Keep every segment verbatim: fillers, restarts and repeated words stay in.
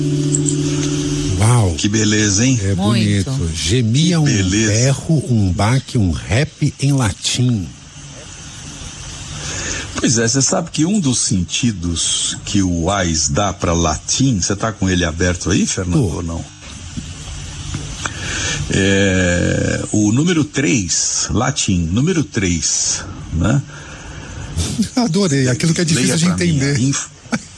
Uau. Que beleza, hein? É Muito. bonito. Gemia um berro, um baque, um rap em latim. Pois é, você sabe que um dos sentidos que o Wise dá para latim, você tá com ele aberto aí, Fernando, Pô. ou não? É, o número três, latim, número três, né? Adorei, aquilo que é difícil de entender. Mim, inf...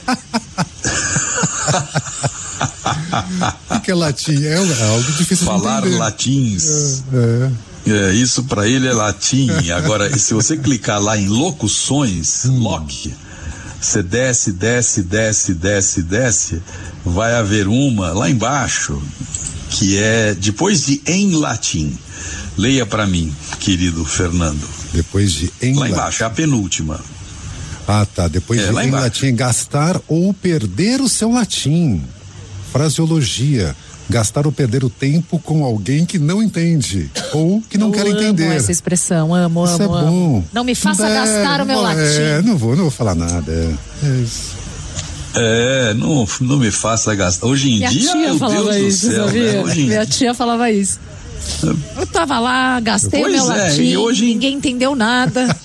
O que é latim? É algo difícil Falar de entender. latins. É, é. É, isso para ele é latim. Agora, se você clicar lá em locuções, hum. loc, você desce, desce, desce, desce, desce, vai haver uma lá embaixo que é depois de em latim. Leia para mim, querido Fernando. Depois de em lá latim. embaixo, é a penúltima. Ah, tá. Depois é, de em embaixo. latim, gastar ou perder o seu latim. Fraseologia. Gastar ou perder o tempo com alguém que não entende ou que não Eu quer entender. amo essa expressão, amo, Isso amo, é amo. bom. Não me faça é, gastar o meu é, latim. É, não vou, não vou falar nada. É, é isso. É, não, não me faça gastar. Hoje em Minha dia, tia meu falava Deus isso, do céu, sabia? né? Hoje em... Minha tia falava isso. Eu tava lá, gastei Pois o meu é, latim, e hoje... ninguém entendeu nada.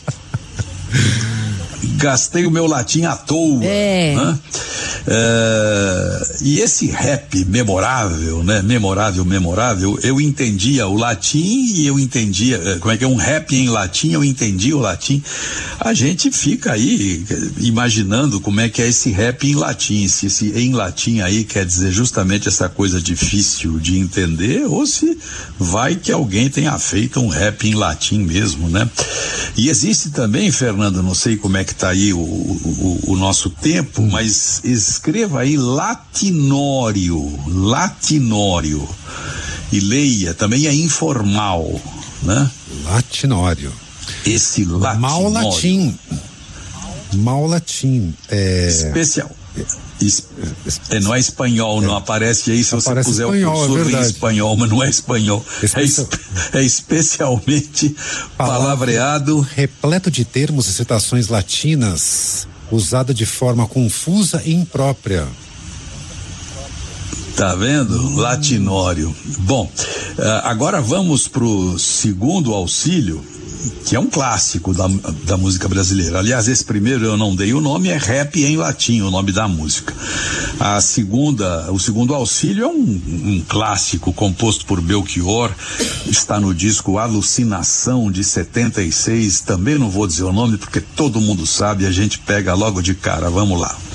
Gastei o meu latim à toa. É. Né? É, e esse rap memorável, né? Memorável, memorável, eu entendia o latim e eu entendia, como é que é um rap em latim, eu entendia o latim. A gente fica aí imaginando como é que é esse rap em latim, se esse em latim aí quer dizer justamente essa coisa difícil de entender, ou se vai que alguém tenha feito um rap em latim mesmo, né? E existe também, Fernando, não sei como é que tá aí o, o, o nosso tempo, hum. mas escreva aí latinório, latinório, e leia, também é informal, né? Latinório. Esse latinório. Mal latim. Mal latim. É... Especial. Es, é, não é espanhol, é. Não aparece aí se aparece você puser espanhol, o cursor é em espanhol, mas não é espanhol. Especial. É, é especialmente palavreado. Repleto de termos e citações latinas, usada de forma confusa e imprópria. Tá vendo? Hum. Latinório. Bom, uh, agora vamos pro segundo auxílio, que é um clássico da, da música brasileira. Aliás, esse primeiro eu não dei o nome, é rap em latim, o nome da música. A segunda, o segundo auxílio é um, um clássico composto por Belchior, está no disco Alucinação de setenta e seis, também não vou dizer o nome porque todo mundo sabe, a gente pega logo de cara, vamos lá.